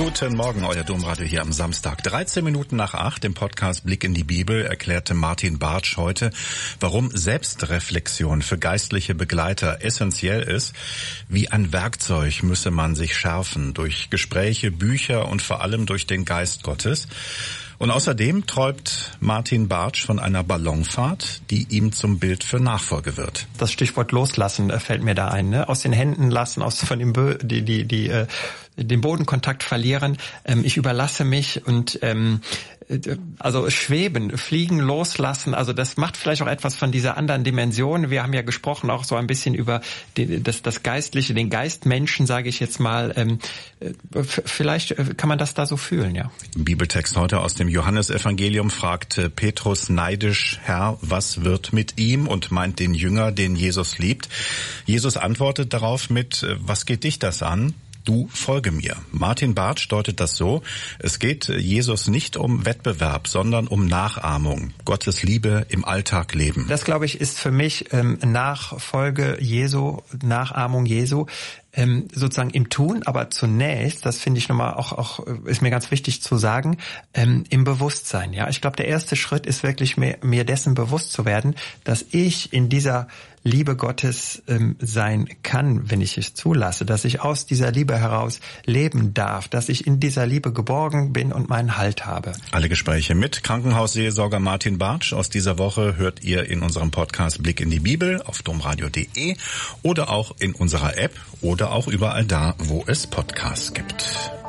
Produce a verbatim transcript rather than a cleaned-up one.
Guten Morgen, euer Domradio hier am Samstag. dreizehn Minuten nach acht im Podcast Blick in die Bibel erklärte Martin Bartsch heute, warum Selbstreflexion für geistliche Begleiter essentiell ist. Wie ein Werkzeug müsse man sich schärfen durch Gespräche, Bücher und vor allem durch den Geist Gottes. Und außerdem träumt Martin Bartsch von einer Ballonfahrt, die ihm zum Bild für Nachfolge wird. Das Stichwort Loslassen fällt mir da ein, ne? Aus den Händen lassen, aus von dem Bö- die die die äh, den Bodenkontakt verlieren. Ähm, ich überlasse mich und ähm, also schweben, fliegen, loslassen. Also das macht vielleicht auch etwas von dieser anderen Dimension. Wir haben ja gesprochen auch so ein bisschen über die, das das Geistliche, den Geistmenschen, sage ich jetzt mal. Ähm, vielleicht kann man das da so fühlen, ja. Im Bibeltext heute aus dem Johannesevangelium fragt Petrus neidisch: Herr, was wird mit ihm? Und meint den Jünger, den Jesus liebt. Jesus antwortet darauf mit: Was geht dich das an? Du folge mir. Martin Bartsch deutet das so: Es geht Jesus nicht um Wettbewerb, sondern um Nachahmung. Gottes Liebe im Alltag leben. Das, glaube ich, ist für mich ähm, Nachfolge Jesu, Nachahmung Jesu. Ähm, sozusagen im Tun, aber zunächst, das finde ich nochmal auch, auch, ist mir ganz wichtig zu sagen, ähm, im Bewusstsein. Ja, ich glaube, der erste Schritt ist wirklich mir, mir dessen bewusst zu werden, dass ich in dieser Liebe Gottes ähm, sein kann, wenn ich es zulasse, dass ich aus dieser Liebe heraus leben darf, dass ich in dieser Liebe geborgen bin und meinen Halt habe. Alle Gespräche mit Krankenhausseelsorger Martin Bartsch aus dieser Woche hört ihr in unserem Podcast Blick in die Bibel auf domradio punkt de oder auch in unserer App oder auch überall da, wo es Podcasts gibt.